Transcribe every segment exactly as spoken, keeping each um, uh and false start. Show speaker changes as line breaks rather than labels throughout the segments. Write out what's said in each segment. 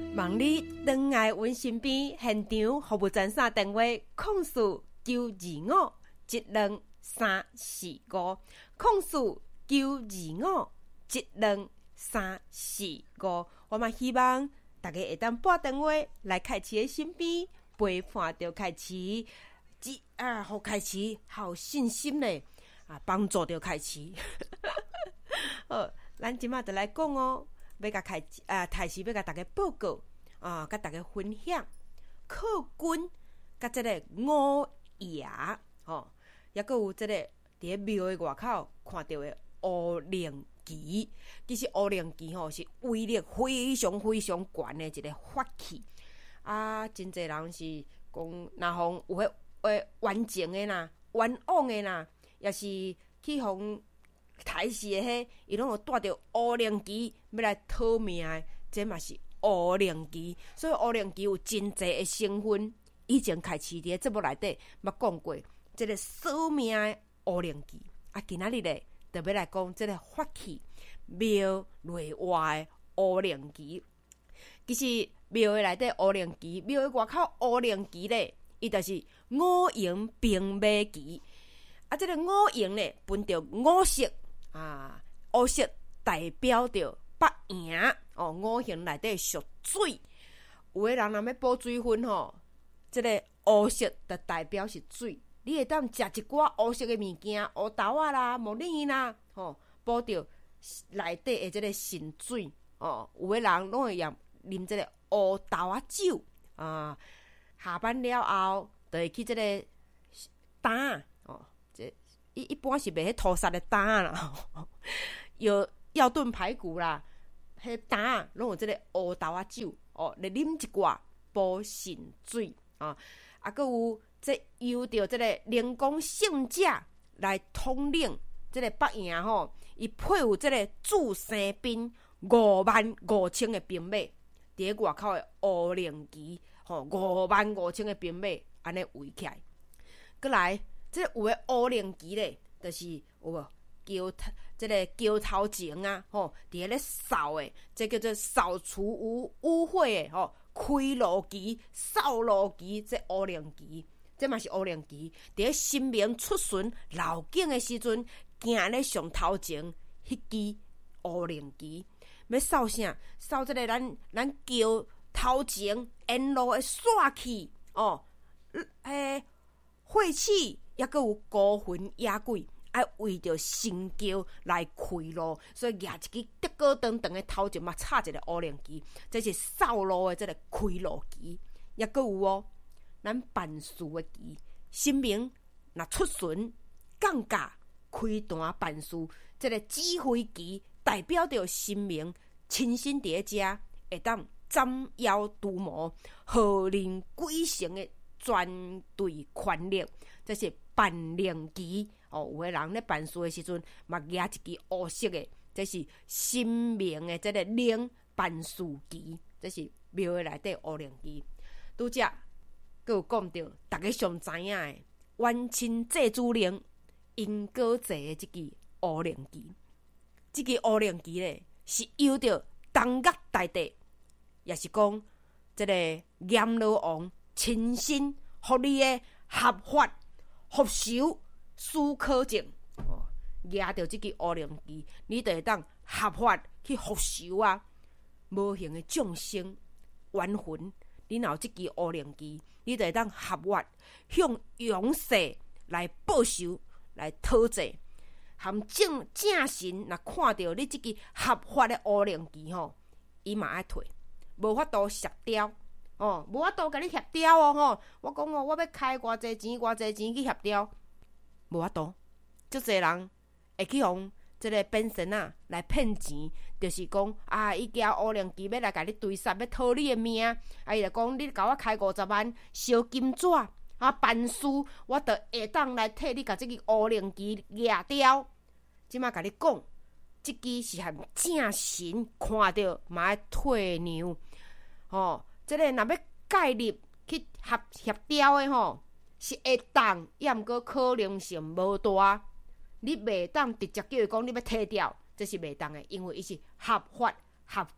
望你回来阮身边，现场服务专线电话：空四九二五一两三四五，空四九二五一两三四五。我嘛希望大家会当拨电话来凯奇的身边，陪伴着凯奇，只啊，互凯奇好信心咧，啊，帮助着凯奇。好，咱即马就来讲哦，要甲凯啊，凯奇要甲大家报告啊，甲大家分享客军甲即个五爷吼，也佫有即个伫咧庙的外口看到的乌灵旗。其实乌灵旗吼是威力非常非常悬的一个法器啊，真侪人是讲，若互有迄诶完整的啦、冤枉的啦，也是去互台视的迄，伊拢有带着乌灵旗要来讨命的，这嘛是乌灵旗。所以乌灵旗有真侪的成分，以前开市伫咧节目内底捌讲过，即个扫命的乌灵旗啊，今仔日咧特别来讲即个法器庙内外的乌灵旗。其实庙的内底乌灵旗，庙的外口乌灵旗咧，伊就是五营并马旗啊。即、这个五营咧分着五色啊，乌色代表着北营哦，五行内底属水。有的人若要补水分吼，即、这个乌色就代表是水。你会当食一寡乌色的物件，乌豆啊啦、木耳啦，吼，补着内底的即个神水哦。有的人拢会用啉即个乌豆啊酒啊。下班了后，就会去即个担哦，这一一般是卖迄屠杀的担啦，有药炖排骨啦，迄担拢有即个乌豆啊酒哦，来啉一寡补神水啊。啊，佫有即由着即个灵光圣者来统领即个北营吼，伊配有即个驻生兵五万五千的兵马，伫咧外口的乌灵旗吼，五万五千的兵马安尼围起来。佫来，即个有诶乌灵旗咧，就是有无桥即个桥头前啊，吼，伫咧扫诶，这叫做扫除污污秽诶吼。开路旗、扫路旗，这乌灵旗，这嘛是乌灵旗。伫咧神明出巡绕境的时阵，行咧上头前，迄支乌灵旗要扫啥？扫这个咱咱桥头前沿路的煞气哦，诶，晦气，也佫有孤魂野鬼。爱为着神教来开路，所以举一支德高长长的头前嘛插一个乌灵旗，这是扫路的这个开路旗。也佫有哦，咱办事的旗，神明若出巡降驾开单办事，这个指挥旗代表着神明亲身伫咧遮，会当斩妖除魔、号令鬼神的绝对权力，这是办灵旗。哦，有个人咧办事的时阵，嘛举一支乌色的，这是神明的这个灵办事旗，这是庙的内底乌灵旗。拄则，佫有讲到大家上知影的万亲祭祖灵因果祭的这支乌灵旗，这支乌灵旗咧是由着东岳大帝，也是讲这个阎罗王亲身互你的合法复仇。思考证哦，举着这支乌灵旗，你就会当合法去复仇啊！无形的众生冤魂，你若有这支乌灵旗，你就会当合法向勇士来报仇、来讨债。含正正神若看到你这支合法的乌灵旗吼，伊嘛爱退，无法度协调哦，无法度甲你协调哦吼。我讲哦，我要开偌济钱、偌济钱去协调。无法度，足侪人会去用即个变神啊来骗钱，就是讲啊，伊举乌灵旗要来甲你对杀，要讨你的命。啊，伊就讲你甲我开五十万烧金纸啊，办事我就会当来替你甲即个乌灵旗拿掉。即马甲你讲，即支是含正神看到嘛爱退让。吼，即个若要介入去合协调的吼。是会当，也毋过可能性无大。你袂当直接叫伊讲你要摕掉，这是袂当的，因为伊是合法合格伫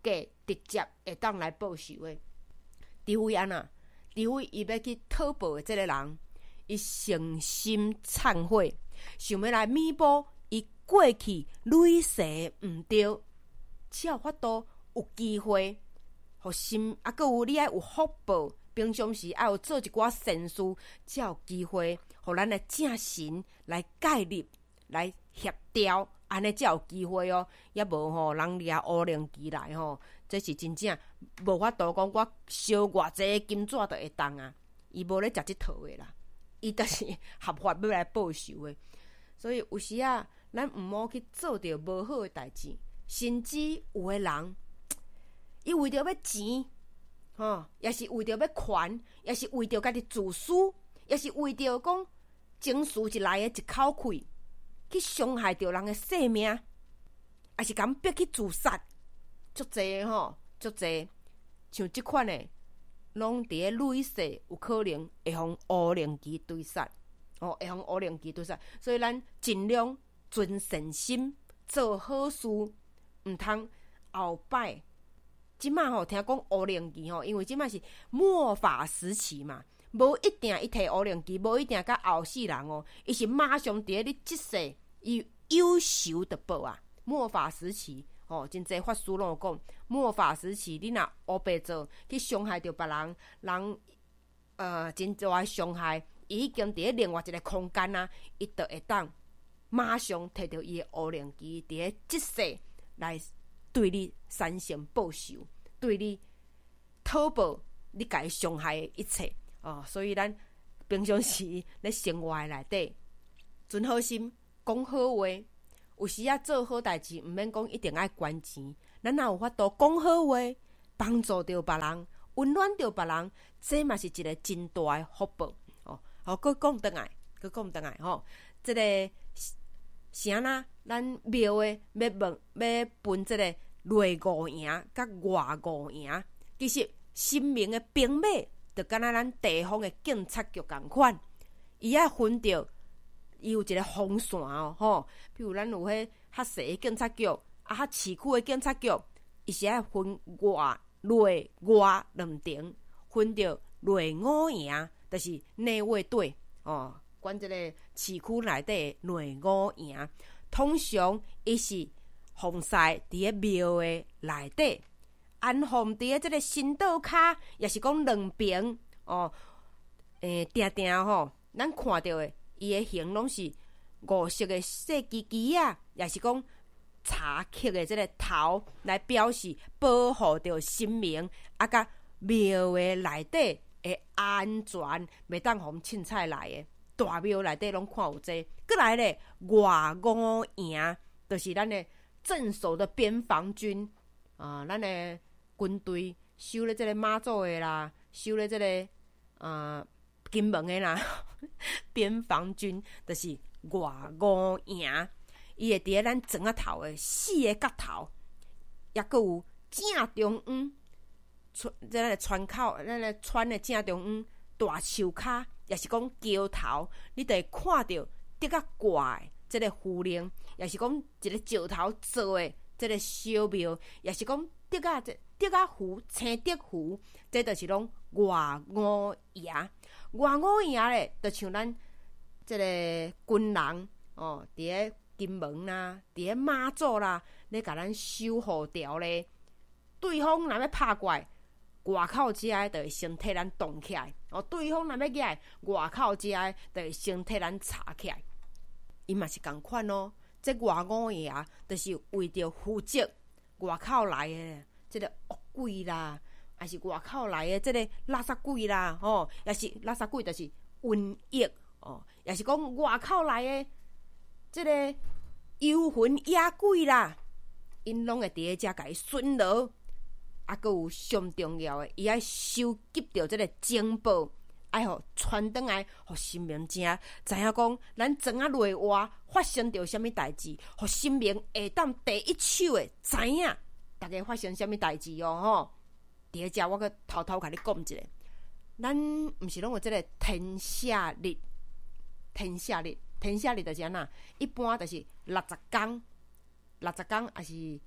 直接会当来报仇的。除非安那，除非伊要去讨报的即个人，伊诚心忏悔，想要来弥补伊过去累世毋对，才有法度有机会，互心啊，阁有你爱有福报。平常时爱有做一寡善事，才有机会，互咱的正神来介入、来协调，安尼才有机会哦。也无吼，人掠乌灵旗来吼，这是真正无法度讲我烧偌济金纸就会当啊。伊无咧食即套的啦，伊就是合法要来报仇的。所以有时啊，咱毋好去做着无好的代志，甚至有的人，伊为着要钱。吼，也是为着要权，也是为着家己自私，也是为着讲情绪一来的一口气，去伤害着人的性命，也是敢逼去自杀，足济吼，足济，像即款的，拢伫咧累世有可能会互乌灵旗追杀，哦，会互乌灵旗追杀，所以咱尽量存善心，做好事，毋通后摆。即马吼，听讲乌灵旗吼，因为即马是末法时期嘛，无一定伊摕乌灵旗，无一定甲后世人哦，伊是马上伫咧你即世，伊有仇的报啊。末法时期吼，真济法师拢有讲，末法时期你若乌白做去伤害着别人，人呃真大伤害，伊已经伫咧另外一个空间啊，伊就会当马上摕着伊的乌灵旗，伫咧即世来。对你产生报仇，对你讨报你家伤害的一切哦，所以咱平常时咧生活的内底，存好心，讲好话。有时啊，做好代志，毋免讲一定爱捐钱，咱若有法度讲好话，帮助着别人，温暖着别人，这嘛是一个真大的福报哦。好，佮讲倒来，佮讲倒来吼，这个。是安那？咱庙的要问要分这个内五营甲外五营，其实神明的兵马就敢若咱地方的警察局共款，伊爱分着，伊有一个风线哦，吼。比如咱有迄较细的警察局，啊较市区的警察局，伊是爱分外内外两层，分着内五营，就是内外队哦。管这个市区内底内五营，通常伊是奉祀伫咧庙的内底，安放伫咧这个神道骹，也是讲两边哦。诶，定定吼，咱看到的伊的形拢是五色的细枝枝啊，也是讲茶刻的这个头来表示保护着神明，啊，甲庙的内底的安全，袂当互凊彩来的。大庙内底拢看有这，过来咧外五营，就是咱的镇守的边防军啊，咱的军队守咧这个马祖的啦，守咧这个啊金门的啦，边防军就是外五营，伊会伫咧咱庄仔头的四个角头，也阁有正中央，村咱的川口，咱的川的正中央大树骹。也是讲桥头，你就会看到得较怪的这个符令，也是讲一个石头做的这个小庙，也是讲得啊这得啊符、青德符，这就是拢外五营。外五营咧，就像咱这个军人哦，伫咧金门啦，伫咧马祖啦，咧甲咱守护条咧。对方若要拍过来，外口遮个就会先替咱挡起来，哦，对方若要起来，外口遮个就会先替咱插起来。伊嘛是共款哦，这外五营啊，就是为着负责外口来的这个恶鬼啦，还是外口来的这个垃圾鬼啦，哦，也是垃圾鬼，就是瘟疫哦，也是讲外口来的这个幽魂野鬼啦，因拢会伫咧遮甲伊巡逻。啊，阁有上重要的，伊爱收集到这个情报，爱互传转来，互神明知知影讲，咱庄仔内外发生着什么代志，互神明会当第一手的知影，大家发生什么代志哦吼。伫咧遮，我阁偷偷甲你讲一下，咱毋是拢有这个天赦日，天赦日，天赦日就是安那，一般就是六十天，六十天还是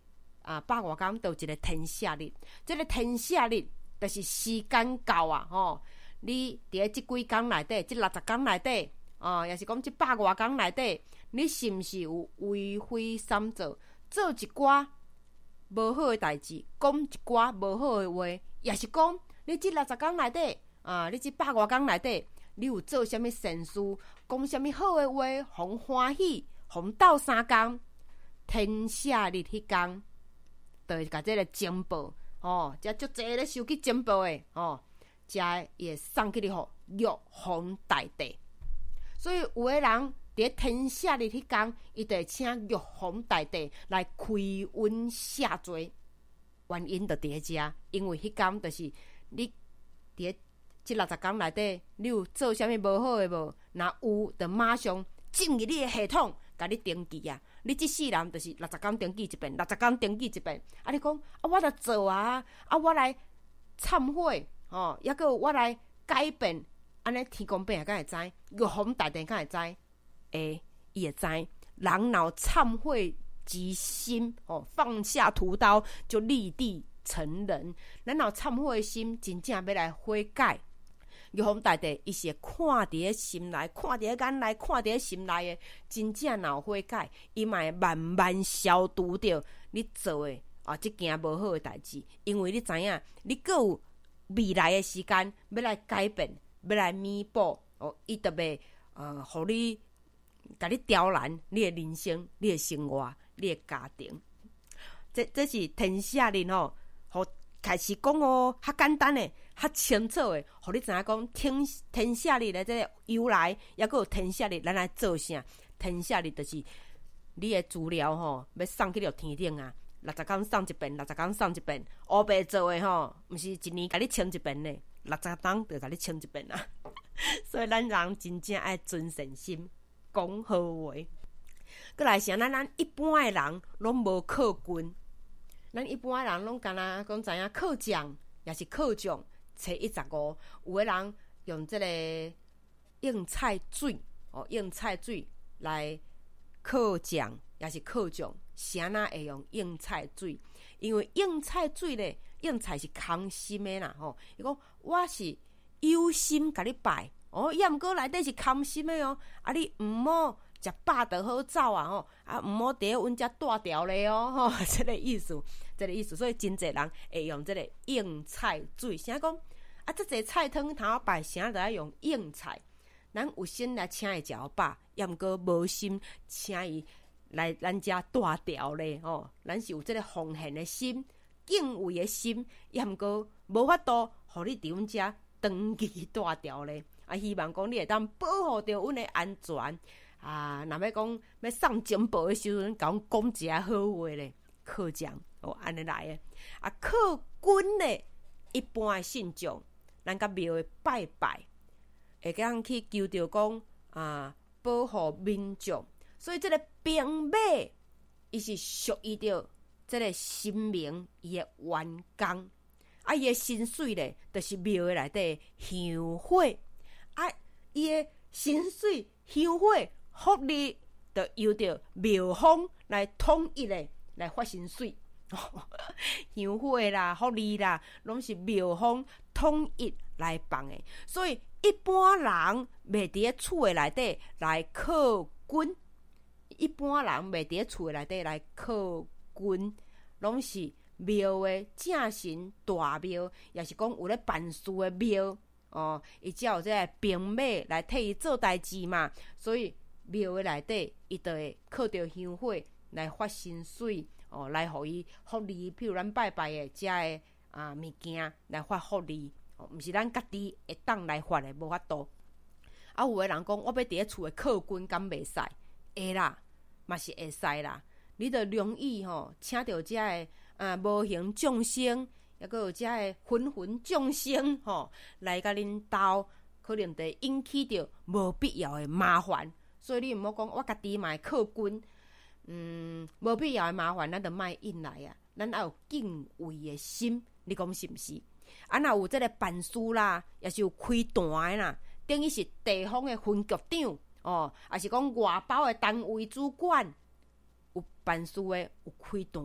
啊百外工都有一个天赦日，这个天赦日就是时间到啊吼，你伫咧即几工内底，即六十工内底，哦，也是讲即百外工内底，你是毋是有为非三做，做一寡无好诶代志，讲一寡无好诶话，也是讲你即六十工内底，啊，你即百外工内底，你有做啥物善事，讲啥物好诶话，互欢喜，互斗相共，天赦日迄工，就会甲即个情报，哦，遮足济咧收去情报诶，哦，遮伊会送去你互玉皇大帝。所以有诶人伫天赦日迄工，伊就会请玉皇大帝来开恩赦罪。原因就伫咧遮，因为迄工就是你伫咧即六十工内底，你有做啥物无好诶无？若有，就马上进入你诶系统，甲你登记啊！你即世人就是六十工登记一遍，六十工登记一遍。啊，你讲啊，我来做啊，啊，我来忏悔，吼，抑个我来改变，安尼天公伯也敢会知，玉皇大帝敢会知？诶，伊会知。人若忏悔之心，哦，放下屠刀就立地成人。咱若忏悔心，真正要来悔改。玉皇大帝伊是会看伫咧心内，看伫咧眼内，看伫咧心内诶，真正若有悔改，伊嘛会慢慢消除掉你做诶啊，即件无好诶代志。因为你知影，你阁有未来诶时间要来改变，要来弥补哦，伊特别呃，互你甲你刁难你诶人生、你诶生活、你诶家庭。这这是天赦日吼，互开始讲哦，较简单诶，较清楚诶，互你知影讲天天赦日诶这个由来，抑佫有天赦日咱来做啥？天赦日就是你诶资料吼，要送去到天顶啊，六十工送一遍，六十工送一遍，乌白做诶吼，毋是一年甲你清一遍呢，六十工就甲你清一遍啊。所以咱人真正爱存善心，讲好话。过来是咱咱一般诶人拢无靠军。咱一般人拢敢若讲知影靠奖，也是靠奖，初一十五，有诶人用即个应菜水哦，应菜水来靠奖，也是靠奖。啥哪会用应菜水？因为应菜水咧，应菜是空心诶啦吼。伊讲我是有心甲你拜哦，抑毋过内底是空心诶哦，啊你毋好食饱就好走啊吼，啊毋好伫咧阮遮大条咧哦吼，即个意思，即个意思，所以真侪人会用即个应菜水。啥讲啊？即侪菜汤通拜，啥就爱用应菜。咱有心来请伊食饱，抑毋过无心请伊来咱遮大条咧吼。咱是有即个奉献的心、敬畏的心，抑毋过无法度，互你伫阮遮长期大条咧。啊，希望讲你会当保护着阮的安全。啊，若要讲要送情报的时阵，甲阮讲一下好话咧，靠奖哦，安尼来诶。啊，靠军咧，一般的信众，咱甲庙诶拜拜，会当去求着讲啊，保护民众。所以这个兵马，伊是属于着这个神明伊诶员工，啊，伊诶薪水咧，就是庙诶内底香火，啊，伊诶薪水香火。福利就由着庙方来统一的来发薪水，香火啦、福利啦，拢是庙方统一来办的。所以一般人袂伫咧厝的内底来靠军，一般人袂伫咧厝的内底来靠军，拢是庙的正神大庙，也是讲有咧办事的庙哦，伊才有这个兵马来替伊做代志嘛，所以。庙的内底，伊就会靠着香火来发薪水哦，来互伊福利。譬如咱拜拜的遮的啊物件来发福利哦，毋是咱家己会当来发的，无法度。啊，有的人讲，我要伫咧厝的靠军，敢袂使？会啦，嘛是会使啦。你着容易吼，请到遮的啊无形众生，抑佫有遮的魂魂众生吼，来甲恁斗，可能会引起着无必要的麻烦。所以你毋好讲，我家己嘛会靠军，嗯，无必要的麻烦，咱就莫引来啊。咱要有敬畏的心，你讲是毋是？啊，若有即个办事啦，也是有开单的啦，等于是地方的分局长哦，也是讲外包的单位主管，有办事的，有开单的，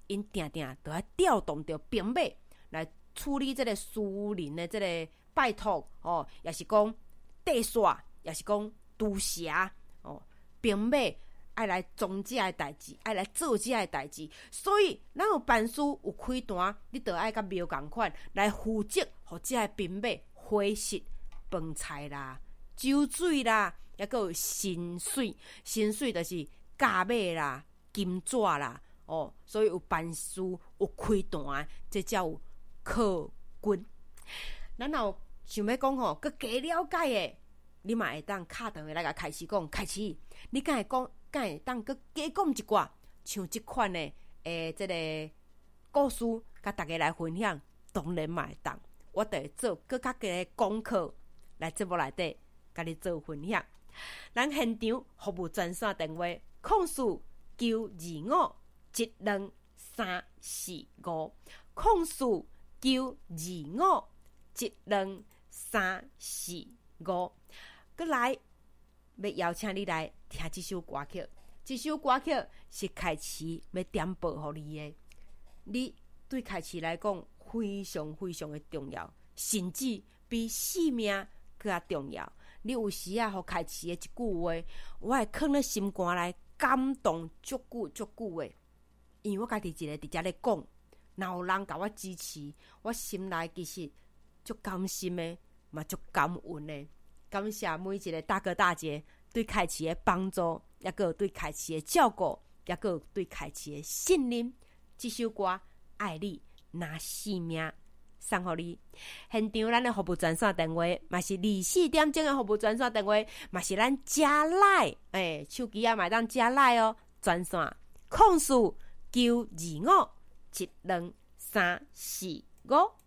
因定定都要调动着兵马来处理这个私人的这个拜托哦，也是讲地煞，也是讲毒蛇哦，兵马爱来装这个代志，爱来做这个代志，所以咱有办事有开单，你就爱甲庙共款来负责，互这个兵马伙食饭菜啦、酒水啦，也个有薪水，薪水就是价码啦、金纸啦，哦，所以有办事有开单，这才有客军。咱若想要讲吼，佮加了解的，你嘛会当敲电话来甲开始讲，开始，你敢会讲？敢会当佮加讲一寡像即款的诶，即、这个故事，甲大家来分享，当然嘛会当。我得做佮较加的功课来节目内底，甲你做分享。咱现场服务专线电话：空四九二五一两三四五，空四九二五一两三四五。佮来。要邀请你来听这首歌曲，这首歌曲是凯奇要点播给你的。你对凯奇来讲非常非常的重要，甚至比性命更加重要。你有时啊，互凯奇的一句话，我会放在心肝内，感动足久足久的。因为我家己一个伫遮咧讲，若有人甲我支持，我心内其实足甘心的，嘛足感恩的。感谢每一个大哥大姐对凯奇的帮助，也个对凯奇的照顾，也个对凯奇的信任。这首歌《爱你拿性命》送给你。现场咱的服务专线电话，嘛是二四点钟的服务专线电话，嘛是咱加赖，诶，手机啊，嘛当加赖哦。专线控诉九二五一两三四五。